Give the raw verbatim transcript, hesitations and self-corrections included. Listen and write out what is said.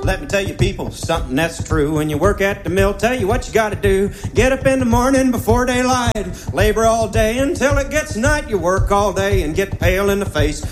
Let me tell you, people, something that's true. When you work at the mill, tell you what you gotta do. Get up in the morning before daylight. Labor all day until it gets night. You work all day and get pale in the face